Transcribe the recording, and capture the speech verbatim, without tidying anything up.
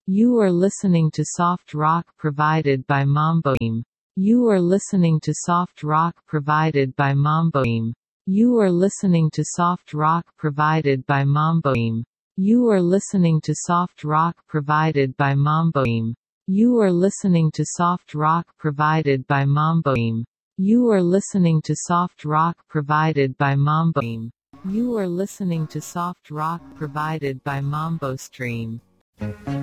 You are listening to soft rock provided by Mamboim. You are listening to soft rock provided by Mamboim. You are listening to soft rock provided by Mamboim. You are listening to soft rock provided by Mamboim. You are listening to soft rock provided by Mamboim. You are listening to soft rock provided by Mamboim. You are listening to soft rock provided by Mambo Stream.